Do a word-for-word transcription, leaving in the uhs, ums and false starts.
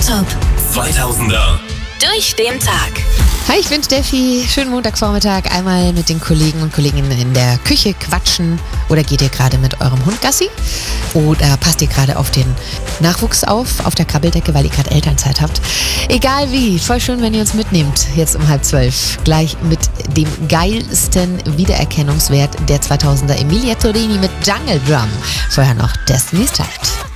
Top zweitausender. durch den Tag. Hi, ich bin Steffi. Schönen Montagvormittag. Einmal mit den Kollegen und Kolleginnen in der Küche quatschen. Oder geht ihr gerade mit eurem Hund Gassi? Oder passt ihr gerade auf den Nachwuchs auf, auf der Krabbeldecke, weil ihr gerade Elternzeit habt? Egal wie, voll schön, wenn ihr uns mitnehmt. Jetzt um halb zwölf. Gleich mit dem geilsten Wiedererkennungswert der zweitausender Emilia Torini mit Jungle Drum. Vorher noch Destiny's Child.